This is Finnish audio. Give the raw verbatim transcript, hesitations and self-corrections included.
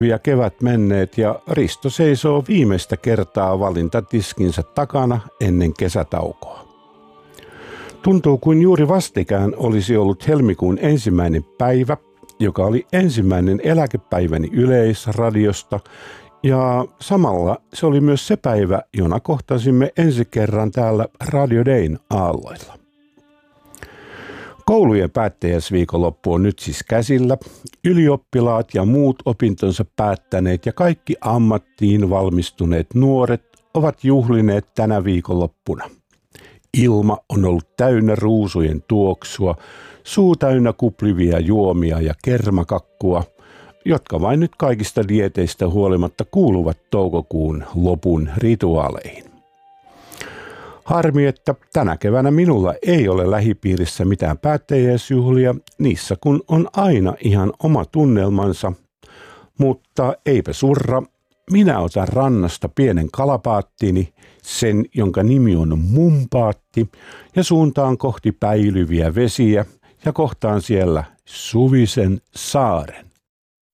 Ja kevät menneet ja Risto seisoo viimeistä kertaa valintatiskinsä takana ennen kesätaukoa. Tuntuu kuin juuri vastikään olisi ollut helmikuun ensimmäinen päivä, joka oli ensimmäinen eläkepäiväni Yleisradiosta, ja samalla se oli myös se päivä, jona kohtasimme ensi kerran täällä Radio Dayn aalloilla. Koulujen päättäjäisviikonloppu on nyt siis käsillä. Ylioppilaat ja muut opintonsa päättäneet ja kaikki ammattiin valmistuneet nuoret ovat juhlineet tänä viikonloppuna. Ilma on ollut täynnä ruusujen tuoksua, suu täynnä kuplivia juomia ja kermakakkua, jotka vain nyt kaikista dieteistä huolimatta kuuluvat toukokuun lopun rituaaleihin. Harmi, että tänä keväänä minulla ei ole lähipiirissä mitään päättäjäisjuhlia, niissä kun on aina ihan oma tunnelmansa, mutta eipä surra, minä otan rannasta pienen kalapaattini, sen jonka nimi on Mumpaatti, ja suuntaan kohti päilyviä vesiä ja kohtaan siellä Suvisen saaren.